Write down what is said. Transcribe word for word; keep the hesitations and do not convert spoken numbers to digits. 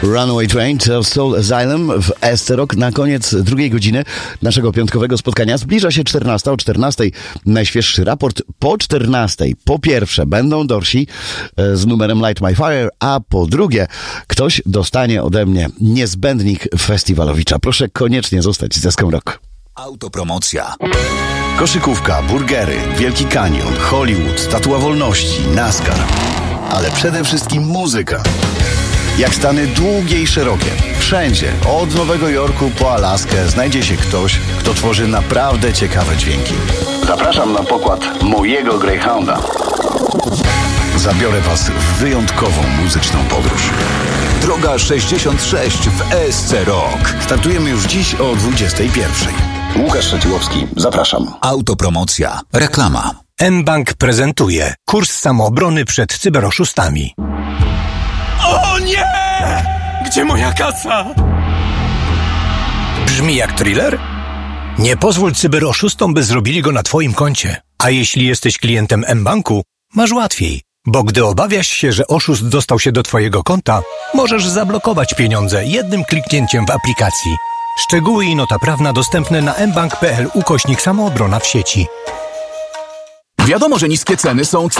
Runaway Train to Soul Asylum w E S C Rock na koniec drugiej godziny naszego piątkowego spotkania. Zbliża się czternasta. O czternastej najświeższy raport. Po czternastej po pierwsze będą Dorsi z numerem Light My Fire, a po drugie ktoś dostanie ode mnie niezbędnik festiwalowicza. Proszę koniecznie zostać z Eską Rock. Autopromocja. Koszykówka, burgery, Wielki Kanion, Hollywood, Statua Wolności, NASCAR. Ale przede wszystkim muzyka. Jak Stany długie i szerokie. Wszędzie, od Nowego Jorku po Alaskę, znajdzie się ktoś, kto tworzy naprawdę ciekawe dźwięki. Zapraszam na pokład mojego Greyhounda. Zabiorę was w wyjątkową muzyczną podróż. Droga sześćdziesiąt sześć w E S C Rock. Startujemy już dziś o dwudziestej pierwszej. Łukasz Szeciłowski, zapraszam. Autopromocja. Reklama. mBank prezentuje kurs samoobrony przed cyberoszustami. O nie! Gdzie moja kasa? Brzmi jak thriller? Nie pozwól cyberoszustom, by zrobili go na twoim koncie. A jeśli jesteś klientem mBanku, masz łatwiej. Bo gdy obawiasz się, że oszust dostał się do twojego konta, możesz zablokować pieniądze jednym kliknięciem w aplikacji. Szczegóły i nota prawna dostępne na mbank kropka pl ukośnik samoobrona w sieci. Wiadomo, że niskie ceny są